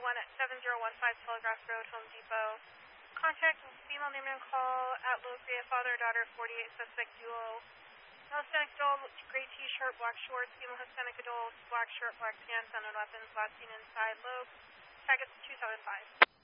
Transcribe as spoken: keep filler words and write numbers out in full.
one at seven zero one five Telegraph Road, Home Depot. Contact female name and call at Low Gray, father-daughter, forty-eight, suspect duo. Male Hispanic adult, gray t-shirt, black shorts. Female Hispanic adult, black shirt, black pants, unknown weapons, last seen inside Low. Tag is two seven five.